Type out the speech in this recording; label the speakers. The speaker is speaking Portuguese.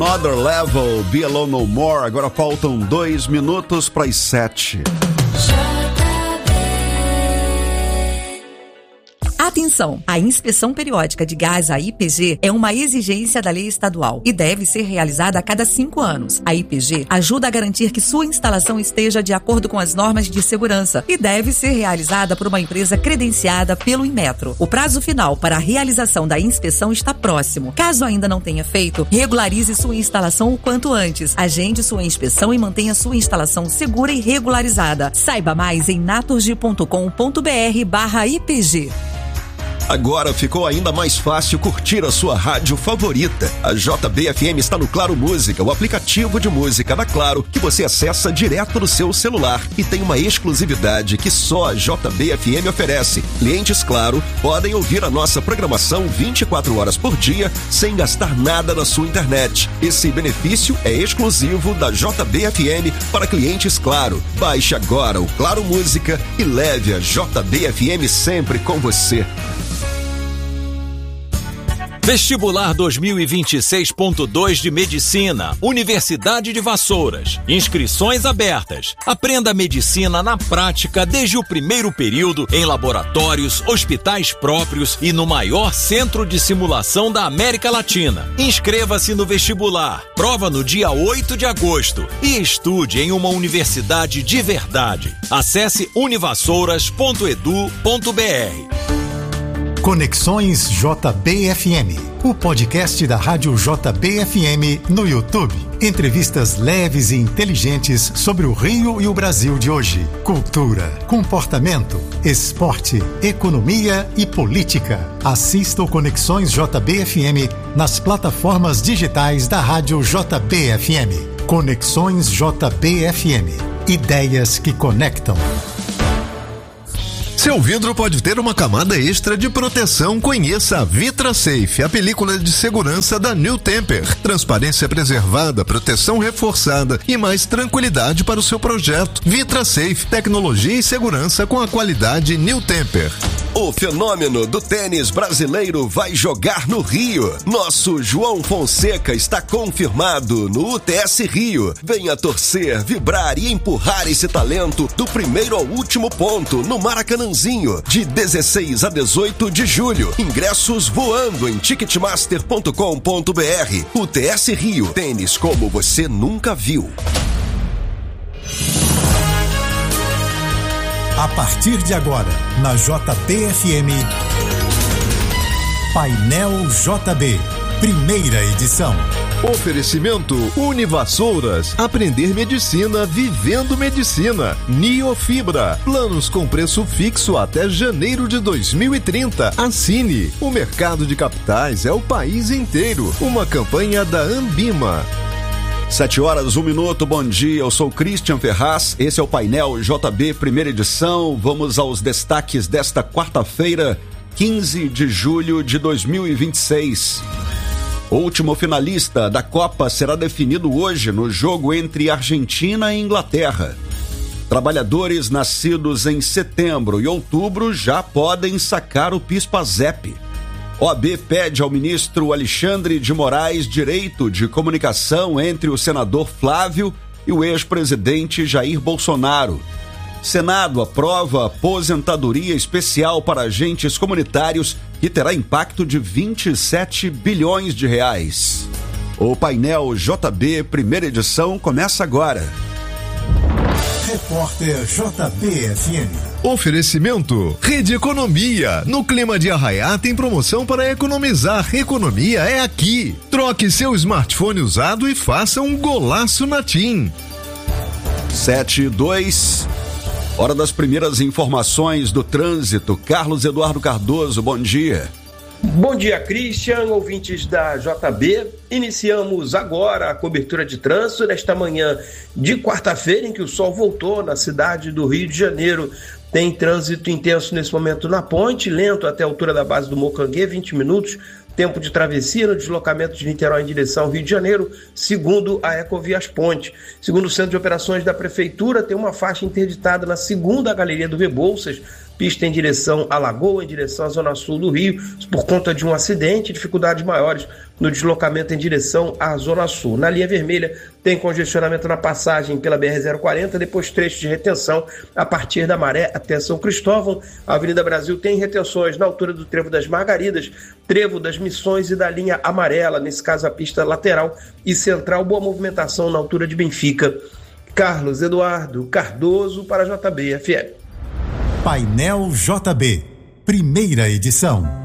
Speaker 1: Another Level, Be Alone No More. Agora faltam 2 minutos para as 7.
Speaker 2: Atenção! A inspeção periódica de gás, a IPG, é uma exigência da lei estadual e deve ser realizada a cada 5 anos. A IPG ajuda a garantir que sua instalação esteja de acordo com as normas de segurança e deve ser realizada por uma empresa credenciada pelo Inmetro. O prazo final para a realização da inspeção está próximo. Caso ainda não tenha feito, regularize sua instalação o quanto antes. Agende sua inspeção e mantenha sua instalação segura e regularizada. Saiba mais em naturgy.com.br/IPG.
Speaker 3: Agora ficou ainda mais fácil curtir a sua rádio favorita. A JBFM está no Claro Música, o aplicativo de música da Claro, que você acessa direto no seu celular e tem uma exclusividade que só a JBFM oferece. Clientes Claro podem ouvir a nossa programação 24 horas por dia, sem gastar nada na sua internet. Esse benefício é exclusivo da JBFM para clientes Claro. Baixe agora o Claro Música e leve a JBFM sempre com você.
Speaker 4: Vestibular 2026.2 de Medicina, Universidade de Vassouras. Inscrições abertas. Aprenda medicina na prática desde o primeiro período em laboratórios, hospitais próprios e no maior centro de simulação da América Latina. Inscreva-se no vestibular. Prova no dia 8 de agosto e estude em uma universidade de verdade. Acesse univassouras.edu.br.
Speaker 5: Conexões JBFM, o podcast da Rádio JBFM no YouTube. Entrevistas leves e inteligentes sobre o Rio e o Brasil de hoje. Cultura, comportamento, esporte, economia e política. Assista o Conexões JBFM nas plataformas digitais da Rádio JBFM. Conexões JBFM. Ideias que conectam.
Speaker 6: Seu vidro pode ter uma camada extra de proteção. Conheça a VitraSafe, a película de segurança da New Temper. Transparência preservada, proteção reforçada e mais tranquilidade para o seu projeto. VitraSafe, tecnologia e segurança com a qualidade New Temper.
Speaker 3: O fenômeno do tênis brasileiro vai jogar no Rio. Nosso João Fonseca está confirmado no UTS Rio. Venha torcer, vibrar e empurrar esse talento do primeiro ao último ponto no Maracanãzinho, de 16 a 18 de julho. Ingressos voando em ticketmaster.com.br. UTS Rio, tênis como você nunca viu.
Speaker 5: A partir de agora, na JBFM, Painel JB, primeira edição.
Speaker 6: Oferecimento Univassouras, aprender medicina vivendo medicina. Niofibra, planos com preço fixo até janeiro de 2030. Assine, o mercado de capitais é o país inteiro. Uma campanha da Ambima.
Speaker 1: 7 horas, 1 minuto, bom dia, eu sou Christian Ferraz, esse é o Painel JB, primeira edição. Vamos aos destaques desta quarta-feira, 15 de julho de 2026. O último finalista da Copa será definido hoje no jogo entre Argentina e Inglaterra. Trabalhadores nascidos em setembro e outubro já podem sacar o PIS/PASEP. OAB pede ao ministro Alexandre de Moraes direito de comunicação entre o senador Flávio e o ex-presidente Jair Bolsonaro. Senado aprova aposentadoria especial para agentes comunitários que terá impacto de 27 bilhões de reais. O Painel JB, primeira edição, começa agora.
Speaker 5: Repórter JBFM.
Speaker 6: Oferecimento Rede Economia. No clima de arraiá tem promoção para economizar. Economia é aqui. Troque seu smartphone usado e faça um golaço na TIM.
Speaker 1: 7:02. Hora das primeiras informações do trânsito. Carlos Eduardo Cardoso, bom dia.
Speaker 7: Bom dia, Christian, ouvintes da JB. Iniciamos agora a cobertura de trânsito nesta manhã de quarta-feira, em que o sol voltou na cidade do Rio de Janeiro. Tem trânsito intenso nesse momento na ponte, lento até a altura da base do Mocanguê, 20 minutos. Tempo de travessia no deslocamento de Niterói em direção ao Rio de Janeiro, segundo a Ecovias Ponte. Segundo o Centro de Operações da Prefeitura, tem uma faixa interditada na segunda Galeria do Rebouças, pista em direção à Lagoa, em direção à zona sul do Rio, por conta de um acidente, dificuldades maiores no deslocamento em direção à zona sul. Na linha vermelha tem congestionamento na passagem pela BR-040, depois trecho de retenção a partir da Maré até São Cristóvão. A Avenida Brasil tem retenções na altura do Trevo das Margaridas, Trevo das Missões e da linha amarela, nesse caso a pista lateral e central. Boa movimentação na altura de Benfica. Carlos Eduardo Cardoso para a JB FM.
Speaker 5: Painel JB, primeira edição.